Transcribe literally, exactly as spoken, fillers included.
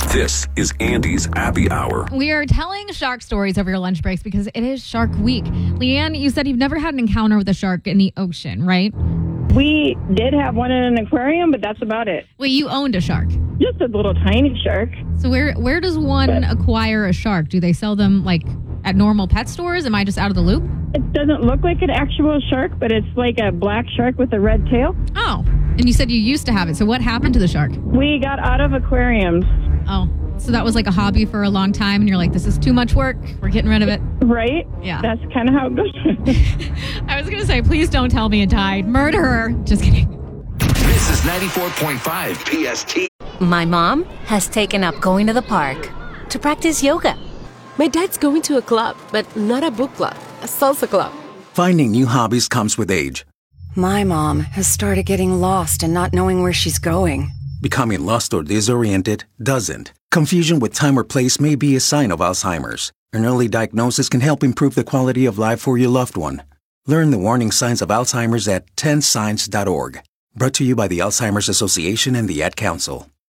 This is Andy's Happy Hour. We are telling shark stories over your lunch breaks because it is Shark Week. Leanne, you said you've never had an encounter with a shark in the ocean, right? We did have one in an aquarium, but that's about it. Well, you owned a shark. Just a little tiny shark. So where where does one acquire a shark? Do they sell them like at normal pet stores? Am I just out of the loop? It doesn't look like an actual shark, but it's like a black shark with a red tail. Oh, and you said you used to have it. So what happened to the shark? We got out of aquariums. Oh, so that was like a hobby for a long time, and you're like, this is too much work. We're getting rid of it. Right? Yeah. That's kind of how it goes. I was going to say, please don't tell me it died. Murder her. Just kidding. This is ninety-four point five P S T. My mom has taken up going to the park to practice yoga. My dad's going to a club, but not a book club, a salsa club. Finding new hobbies comes with age. My mom has started getting lost and not knowing where she's going. Becoming lost or disoriented doesn't. Confusion with time or place may be a sign of Alzheimer's. An early diagnosis can help improve the quality of life for your loved one. Learn the warning signs of Alzheimer's at ten signs dot org. Brought to you by the Alzheimer's Association and the Ad Council.